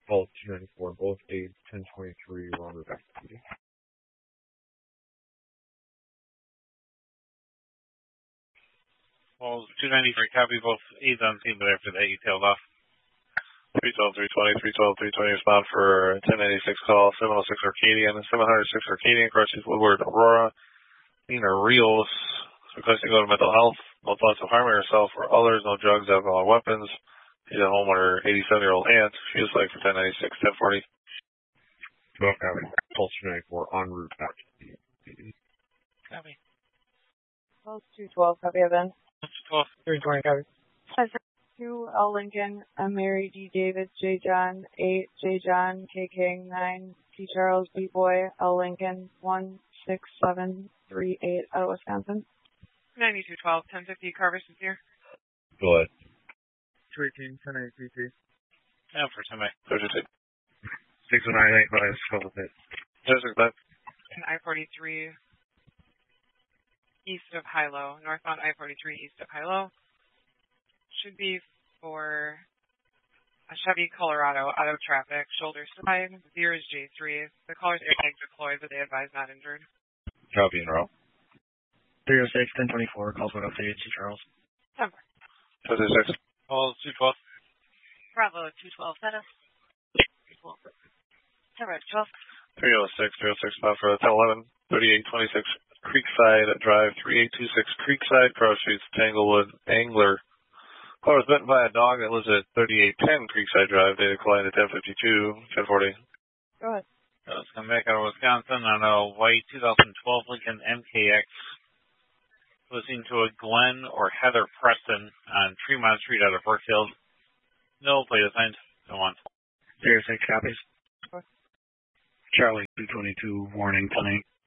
Call 294, both aides 1023, we're en route back to duty. Well, 293, copy, both aides on scene, but after that you tailed off. 312, 320, 312, 320, respond for 1096 call, 706 Arcadian, 706 Arcadian, crosses Woodward, Aurora, Nina Rios, requesting to go to mental health, no thoughts of harming herself or others, no drugs, alcohol, or weapons. She's at home with her 87-year-old aunt. She is like for 1096, 1040. 12 copy. Call 294, en route back to duty. Copy. Call 212, copy Evan. 212. 320, copy. 2 L Lincoln, M Mary D David, J John, 8 J John, K King, 9 T Charles, B Boy, L Lincoln, 16738 out of Wisconsin. 9212, 1050, Carver is here. Go ahead. 218, 1083. Yeah, for 10 32. 61985, couple hit. Yes, sir, that. I-43 east of Hilo, northbound I-43 east of Hilo. Should be for a Chevy Colorado out of traffic, shoulder side, 0 is J3. The caller's airtag deployed, but they advise not injured. Copy en route. 306, 1024, calls went up to T Charles. 206. Call 212. Bravo 212, status. 212. 306, 306, spot for 1011, 3826 Creekside Drive, 3826 Creekside, Cross Streets, Tanglewood, Angler. Car was bitten by a dog that lives at 3810 Creekside Drive. Data collided at 1052, 1040. Go ahead. Let's come back out of Wisconsin on a white 2012 Lincoln MKX. Listening to a Glenn or Heather Preston on Tremont Street out of Brookfield. No plate assigned. No one. 06 copies. What? Charlie 222, warning tonight.